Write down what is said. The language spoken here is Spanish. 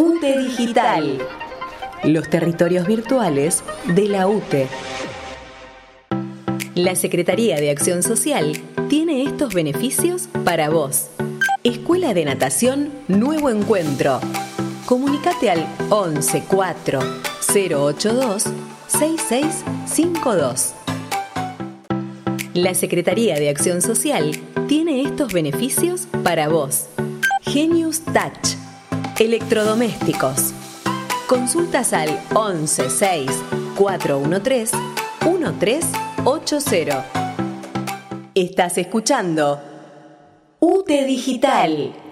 UTE Digital. Los territorios virtuales de la UTE. La Secretaría de Acción Social tiene estos beneficios para vos. Escuela de Natación Nuevo Encuentro. Comunicate al 11 4 082 6652. La Secretaría de Acción Social tiene estos beneficios para vos. Genius Touch. Electrodomésticos. Consultas al 11 6 413 1380. Estás escuchando UTE Digital.